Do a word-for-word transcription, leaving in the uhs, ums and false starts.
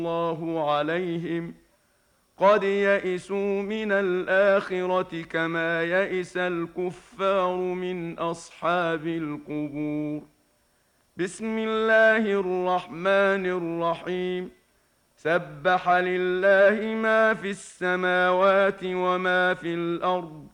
الله عليهم قد يئسوا من الآخرة كما يئس الكفار من أصحاب القبور. بسم الله الرحمن الرحيم. سبح لله ما في السماوات وما في الأرض